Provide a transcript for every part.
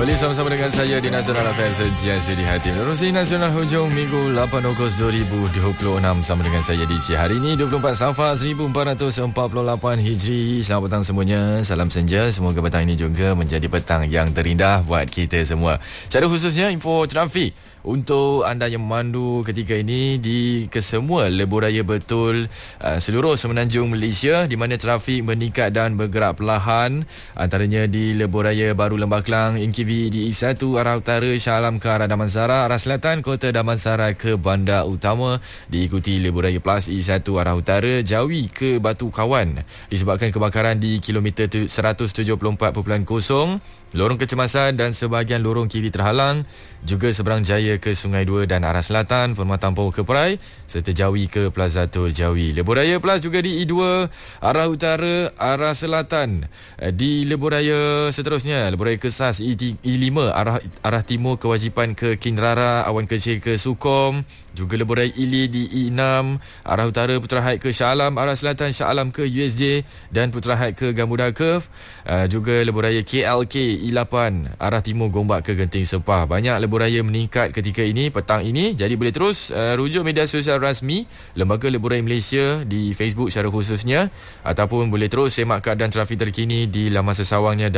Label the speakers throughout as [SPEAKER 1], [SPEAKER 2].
[SPEAKER 1] Kembali sama-sama dengan saya di Nasional FM sentiasa di hati. Menerusi Nasional hujung minggu 8 Ogos 2026 sama dengan saya di hari ini 24 Safar 1448 Hijri. Selamat petang semuanya. Salam senja. Semoga petang ini juga menjadi petang yang terindah buat kita semua. Secara khususnya info trafik untuk anda yang memandu ketika ini di kesemua lebuh raya betul seluruh semenanjung Malaysia, di mana trafik meningkat dan bergerak perlahan, antaranya di lebuh raya Baru Lembah Kelang, Inkivi di I1 arah utara, Shah Alam ke arah Damansara, arah selatan Kota Damansara ke Bandar Utama, diikuti lebuh raya Plus I1 arah utara, Jawi ke Batu Kawan disebabkan kebakaran di kilometer 174.0, lorong kecemasan dan sebahagian lorong kiri terhalang, juga seberang Jaya ke Sungai Dua dan arah selatan, Permatan Poh ke Perai serta Jawi ke Plaza Tol Jawi. Lebuh Raya Plus juga di I2 arah utara, arah selatan. Di lebuh raya seterusnya, lebuh raya Kesas I5 arah timur kewajipan ke Kinrara, Awan Kecil ke Sukom, juga lebuh raya Ili di I6 arah utara, Putrahad ke Shah Alam, arah selatan Shah Alam ke USJ dan Putrahad ke Gamuda Curve. Juga lebuh raya KLK I8 arah timur Gombak ke Genting Sepah. Banyak lebuh raya meningkat ketika ini, petang ini. Jadi boleh terus rujuk media sosial rasmi Lembaga Lebuh Raya Malaysia di Facebook secara khususnya, ataupun boleh terus semak keadaan trafik terkini di laman sesawangnya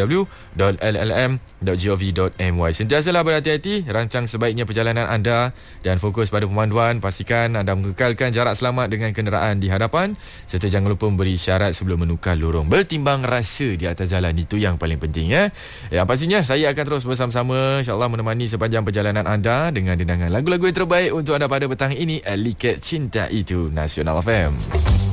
[SPEAKER 1] www.llm.gov.my. Sentiasalah berhati-hati, rancang sebaiknya perjalanan anda dan fokus pada pemanduan. Pastikan anda mengekalkan jarak selamat dengan kenderaan di hadapan, serta jangan lupa memberi isyarat sebelum menukar lorong. Bertimbang rasa di atas jalan, itu yang paling penting ya. Yang pastinya saya akan terus bersama-sama insya-Allah menemani sepanjang perjalanan anda dengan dendangan lagu-lagu yang terbaik untuk anda pada petang ini. Liket Cinta Itu, Nasional FM.